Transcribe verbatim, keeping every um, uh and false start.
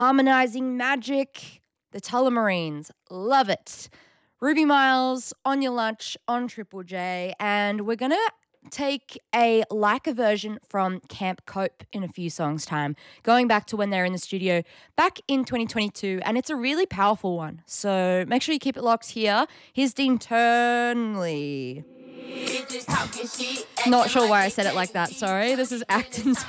Harmonizing Magic, the Tullamarines, love it. Ruby Miles, On Your Lunch, on Triple J, and we're going to take a like a version from Camp Cope in a few songs' time, going back to when they're in the studio back in twenty twenty-two, and it's a really powerful one. So make sure you keep it locked here. Here's Dean Turnley. Not sure why I said it like that, sorry. This is Acton